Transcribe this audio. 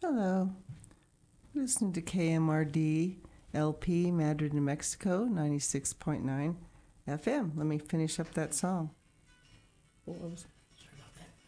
Hello. Listening to KMRD LP, Madrid, New Mexico, 96.9 FM. Let me finish up that song. What was